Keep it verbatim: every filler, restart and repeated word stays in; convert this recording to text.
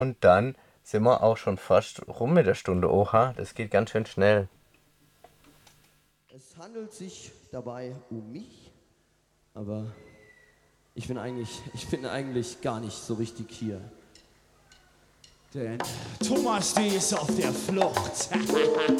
Und dann sind wir auch schon fast rum mit der Stunde. Oha, das geht ganz schön schnell. Es handelt sich dabei um mich, aber ich bin eigentlich, ich bin eigentlich gar nicht so richtig hier. Denn Thomas D. ist auf der Flucht.